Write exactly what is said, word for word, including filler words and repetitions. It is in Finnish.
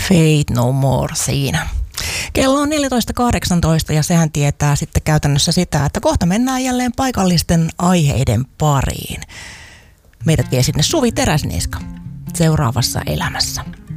Faith No More siinä. Kello on neljätoista kahdeksantoista ja sehän tietää sitten käytännössä sitä, että kohta mennään jälleen paikallisten aiheiden pariin. Meidät vie sinne Suvi Teräsniska seuraavassa elämässä.